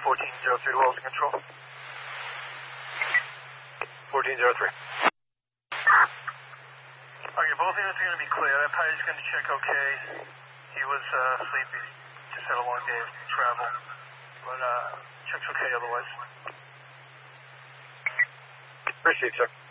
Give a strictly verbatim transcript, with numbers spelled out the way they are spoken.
fourteen zero three to Wells in control. fourteen zero three. Okay, both units are going to be clear. That pilot's going to check okay. He was uh, sleepy. Just had a long day of travel. But uh, checks okay otherwise. Appreciate it, sir.